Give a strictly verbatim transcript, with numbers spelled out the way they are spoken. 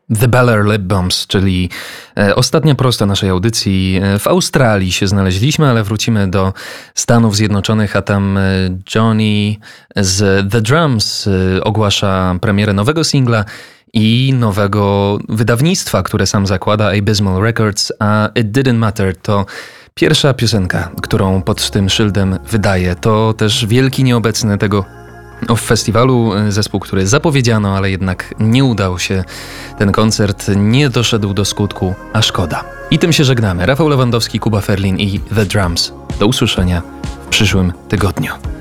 The Beller Lip Bombs, czyli e, ostatnia prosta naszej audycji. E, w Australii się znaleźliśmy, ale wrócimy do Stanów Zjednoczonych, a tam e, Johnny z The Drums e, ogłasza premierę nowego singla i nowego wydawnictwa, które sam zakłada, Abysmal Records, a It Didn't Matter to pierwsza piosenka, którą pod tym szyldem wydaje. To też wielki nieobecny tego w festiwalu zespół, który zapowiedziano, ale jednak nie udał się. Ten koncert nie doszedł do skutku, a szkoda. I tym się żegnamy. Rafał Lewandowski, Kuba Ferlin i The Drums. Do usłyszenia w przyszłym tygodniu.